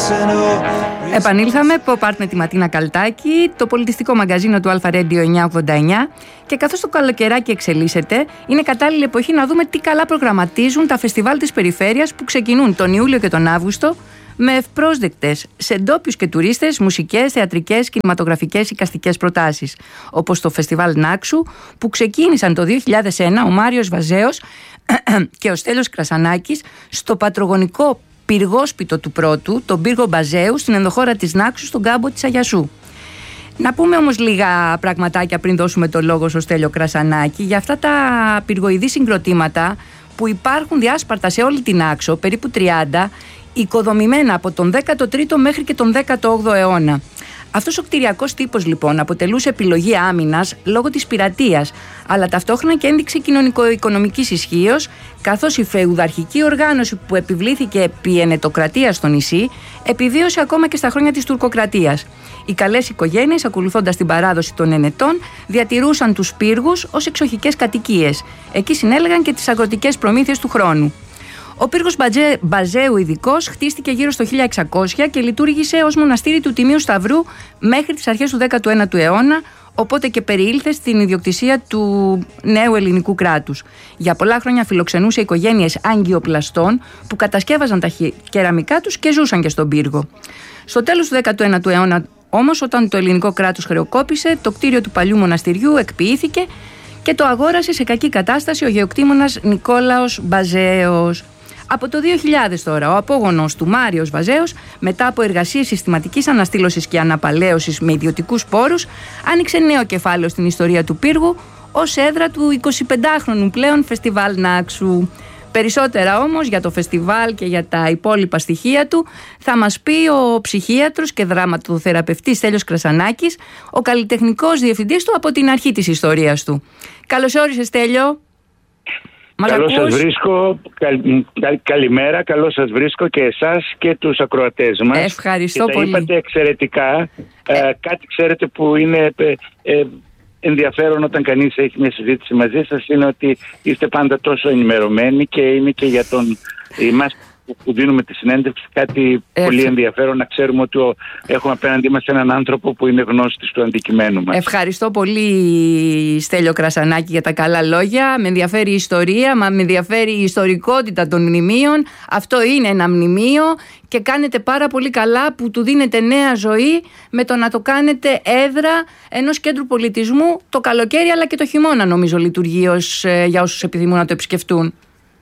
Επανήλθαμε, Pop Art με τη Ματίνα Καλτάκη, το πολιτιστικό μαγκαζίνο του Alpha Radio 989, και καθώς το καλοκαιράκι εξελίσσεται, είναι κατάλληλη εποχή να δούμε τι καλά προγραμματίζουν τα φεστιβάλ της περιφέρειας που ξεκινούν τον Ιούλιο και τον Αύγουστο, με ευπρόσδεκτες σε ντόπιους και τουρίστες μουσικές, θεατρικές, κινηματογραφικές, εικαστικές προτάσεις, όπως το φεστιβάλ Νάξου που ξεκίνησαν το 2001 ο Μάριος Βαζέος και ο Στέλιος Κρασανάκης στο πατρογονικό πυργόσπιτο του πρώτου, τον πύργο Μπαζέου, στην ενδοχώρα της Νάξου, στον κάμπο της Αγιασού. Να πούμε όμως λίγα πραγματάκια πριν δώσουμε το λόγο στο Στέλιο Κρασανάκη για αυτά τα πυργοειδή συγκροτήματα που υπάρχουν διάσπαρτα σε όλη την Άξο, περίπου 30, οικοδομημένα από τον 13ο μέχρι και τον 18ο αιώνα. Αυτός ο κτηριακός τύπος λοιπόν αποτελούσε επιλογή άμυνας λόγω της πειρατείας, αλλά ταυτόχρονα και ένδειξη κοινωνικο-οικονομικής ισχύος, καθώς η φεουδαρχική οργάνωση που επιβλήθηκε επί ενετοκρατίας στο νησί επιβίωσε ακόμα και στα χρόνια της τουρκοκρατίας. Οι καλές οικογένειες, ακολουθώντας την παράδοση των ενετών, διατηρούσαν τους πύργους ως εξοχικές κατοικίες. Εκεί συνέλεγαν και τις αγροτικές προμήθειες του χρόνου. Ο πύργος Μπαζέου ειδικός χτίστηκε γύρω στο 1600 και λειτουργήσε ως μοναστήρι του Τιμίου Σταυρού μέχρι τις αρχές του 19ου αιώνα, οπότε και περιήλθε στην ιδιοκτησία του νέου ελληνικού κράτους. Για πολλά χρόνια φιλοξενούσε οικογένειες Αγγιοπλαστών που κατασκεύαζαν τα κεραμικά τους και ζούσαν και στον πύργο. Στο τέλος του 19ου αιώνα όμως, όταν το ελληνικό κράτος χρεοκόπησε, το κτίριο του παλιού μοναστηριού εκποιήθηκε και το αγόρασε σε κακή κατάσταση ο γεωκτήμονας Νικόλαος Μπαζέος. Από το 2000 τώρα, ο απόγονος του Μάριος Βαζέος, μετά από εργασίες συστηματικής αναστήλωσης και αναπαλαίωσης με ιδιωτικούς πόρους, άνοιξε νέο κεφάλαιο στην ιστορία του πύργου ως έδρα του 25χρονου πλέον φεστιβάλ Νάξου. Περισσότερα όμως για το φεστιβάλ και για τα υπόλοιπα στοιχεία του θα μας πει ο ψυχίατρος και δραματοθεραπευτής Στέλιος Κρασανάκης, ο καλλιτεχνικός διευθυντής του από την αρχή της ιστορίας του. Καλώς όρισες, Στέλιο. Καλώς σας βρίσκω, καλημέρα, καλώς σας βρίσκω και εσάς και τους ακροατές μας. Ευχαριστώ και πολύ. Είπατε εξαιρετικά, κάτι ξέρετε που είναι ενδιαφέρον όταν κανείς έχει μια συζήτηση μαζί σας, είναι ότι είστε πάντα τόσο ενημερωμένοι και είναι και για εμάς που δίνουμε τη συνέντευξη κάτι πολύ ενδιαφέρον να ξέρουμε ότι έχουμε απέναντί μας έναν άνθρωπο που είναι γνώστης του αντικειμένου μας. Ευχαριστώ πολύ, Στέλιο Κρασανάκη, για τα καλά λόγια. Με ενδιαφέρει η ιστορία, με ενδιαφέρει η ιστορικότητα των μνημείων. Αυτό είναι ένα μνημείο και κάνετε πάρα πολύ καλά που του δίνετε νέα ζωή με το να το κάνετε έδρα ενός κέντρου πολιτισμού το καλοκαίρι αλλά και το χειμώνα, νομίζω λειτουργεί για όσους επιθυμούν να το επισκεφτούν.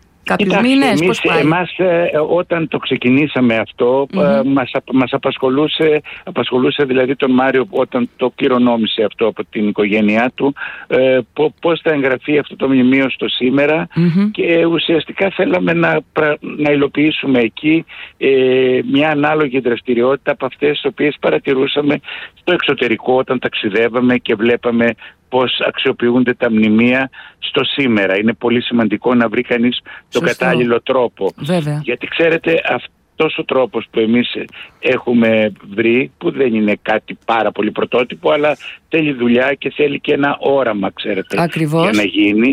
Εμάς όταν το ξεκινήσαμε αυτό μας απασχολούσε δηλαδή τον Μάριο όταν το κληρονόμησε αυτό από την οικογένειά του, πώς θα εγγραφεί αυτό το μνημείο στο σήμερα, και ουσιαστικά θέλαμε να υλοποιήσουμε εκεί μια ανάλογη δραστηριότητα από αυτές τις οποίες παρατηρούσαμε στο εξωτερικό όταν ταξιδεύαμε και βλέπαμε πώς αξιοποιούνται τα μνημεία στο σήμερα. Είναι πολύ σημαντικό να βρει κανείς τον κατάλληλο τρόπο. Βέβαια. Γιατί ξέρετε, αυτός ο τρόπος που εμείς έχουμε βρει, που δεν είναι κάτι πάρα πολύ πρωτότυπο, αλλά θέλει δουλειά και θέλει και ένα όραμα, ξέρετε, ακριβώς, για να γίνει,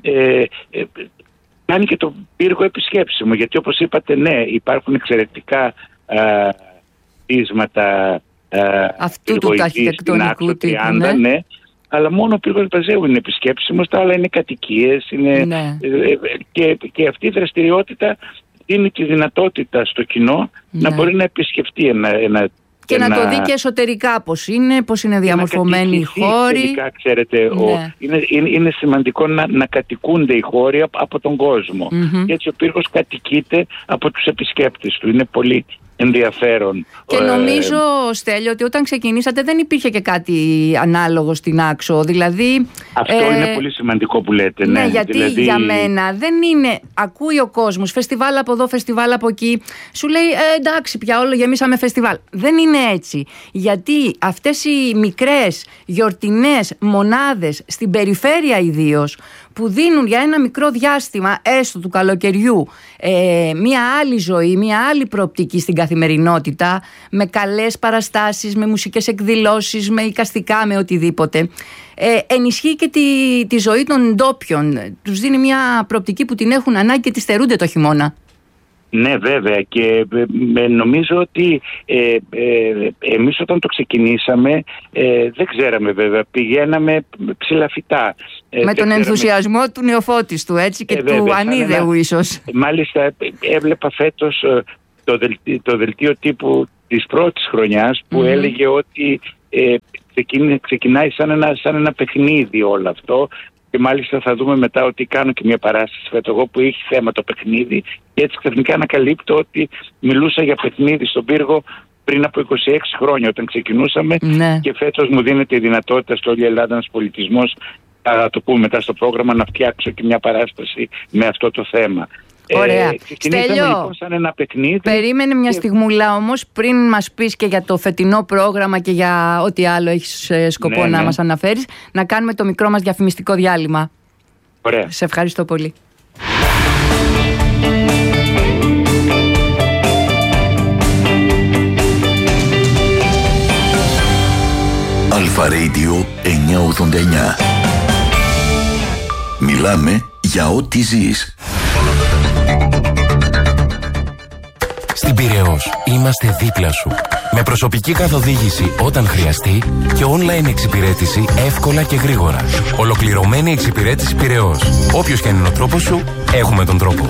κάνει και το πύργο επισκέψιμο. Γιατί όπως είπατε, ναι, υπάρχουν εξαιρετικά πείσματα αυτού του αρχιτεκτονικού τύπου, ναι. Αλλά μόνο ο πύργος Μπαζέου είναι επισκέψιμος, τα άλλα είναι κατοικίες, και αυτή η δραστηριότητα δίνει τη δυνατότητα στο κοινό να μπορεί να επισκεφτεί και να το δει και εσωτερικά πώς είναι διαμορφωμένοι οι χώροι. Ειδικά, ξέρετε, είναι σημαντικό να κατοικούνται οι χώροι από τον κόσμο. Και έτσι ο πύργος κατοικείται από τους επισκέπτες του. Είναι πολύ ενδιαφέρον. Και νομίζω, Στέλιο, ότι όταν ξεκινήσατε δεν υπήρχε και κάτι ανάλογο στην Άξο. Δηλαδή, αυτό είναι πολύ σημαντικό που λέτε. Ναι, γιατί για μένα δεν είναι. Ακούει ο κόσμος φεστιβάλ από εδώ, φεστιβάλ από εκεί. Σου λέει εντάξει, πια όλο γεμίσαμε φεστιβάλ. Δεν είναι έτσι. Γιατί αυτές οι μικρές γιορτινές μονάδες στην περιφέρεια ιδίως, που δίνουν για ένα μικρό διάστημα έστω του καλοκαιριού μια άλλη ζωή, μια άλλη προοπτική στην καθημερινότητα, με καλές παραστάσεις, με μουσικές εκδηλώσεις, με εικαστικά, με οτιδήποτε, ενισχύει και τη ζωή των ντόπιων. Τους δίνει μια προοπτική που την έχουν ανάγκη και τη στερούνται το χειμώνα. Ναι, βέβαια, και νομίζω ότι εμείς όταν το ξεκινήσαμε δεν ξέραμε, βέβαια, πηγαίναμε ψηλαφιτά. Με τον ενθουσιασμό του νεοφώτιστου, έτσι, και του ανίδεου ίσως. Μάλιστα έβλεπα φέτος το δελτίο τύπου της πρώτης χρονιάς που έλεγε ότι ξεκινάει σαν ένα παιχνίδι όλο αυτό. Και μάλιστα θα δούμε μετά ότι κάνω και μια παράσταση φέτος εγώ που έχει θέμα το παιχνίδι, και έτσι ξαφνικά ανακαλύπτω ότι μιλούσα για παιχνίδι στον πύργο πριν από 26 χρόνια όταν ξεκινούσαμε. Ναι. Και φέτος μου δίνεται η δυνατότητα στο όλη Ελλάδα ένας πολιτισμός, θα το πούμε μετά στο πρόγραμμα, να φτιάξω και μια παράσταση με αυτό το θέμα. Ωραία. Στέλιο, λοιπόν σαν ένα παιχνίδι. Περίμενε μια στιγμούλα όμως πριν μας πεις και για το φετινό πρόγραμμα και για ό,τι άλλο έχεις σκοπό να μας αναφέρεις, να κάνουμε το μικρό μας διαφημιστικό διάλειμμα. Ωραία. Σε ευχαριστώ πολύ. Αλφα Radio 989. Μιλάμε για ό,τι ζεις. Στην Πειραιώς είμαστε δίπλα σου. Με προσωπική καθοδήγηση όταν χρειαστεί και online εξυπηρέτηση εύκολα και γρήγορα. Ολοκληρωμένη εξυπηρέτηση Πειραιώς. Όποιος και αν είναι ο τρόπος σου, έχουμε τον τρόπο.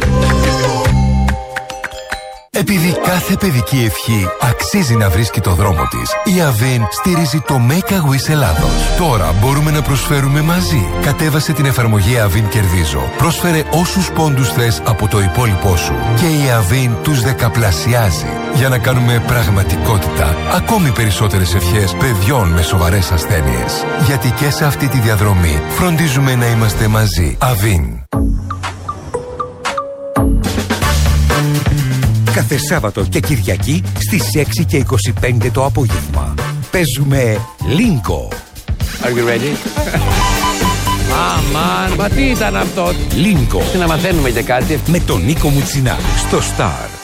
Επειδή κάθε παιδική ευχή αξίζει να βρίσκει το δρόμο της, η Avin στηρίζει το Make a Wish Ελλάδος. Τώρα μπορούμε να προσφέρουμε μαζί. Κατέβασε την εφαρμογή Avin Κερδίζω. Πρόσφερε όσους πόντους θες από το υπόλοιπό σου. Και η Avin τους δεκαπλασιάζει. Για να κάνουμε πραγματικότητα ακόμη περισσότερες ευχές παιδιών με σοβαρές ασθένειες. Γιατί και σε αυτή τη διαδρομή φροντίζουμε να είμαστε μαζί. Avin. Κάθε Σάββατο και Κυριακή στις 6 και 25 το απόγευμα. Παίζουμε Λίνκο. Are you ready? Αμάν, μα τι ήταν αυτό? Λίνκο. Να μαθαίνουμε και κάτι. Με τον Νίκο Μουτσινά στο Star.